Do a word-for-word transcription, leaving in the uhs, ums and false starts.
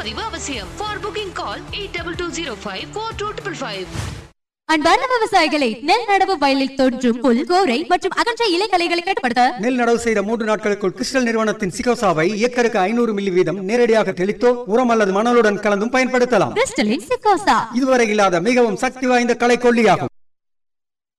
முன்பதிவு அவசியம். For booking call eight two two zero five four two five five. அன்பார்ந்த விவசாயிகளை, நெல் நடவு வயலில் தோன்றும் புல், கோரை மற்றும் அகன்ற இலைகளைகளை கட்டுப்படுத்த நெல் நடவு செய்த மூன்று நாட்களுக்குள் கிறிஸ்டல் நிறுவனத்தின் சிகோசாவை ஏக்கருக்கு ஐநூறு மில்லி வீதம் நேரடியாக தெளித்தோ உரம் அல்லது மணலுடன் கலந்தும் பயன்படுத்தலாம். கிறிஸ்டலின் சிகோசா இதுவரை இல்லாத மிகவும் சக்தி வாய்ந்த களை கொல்லியாகும்.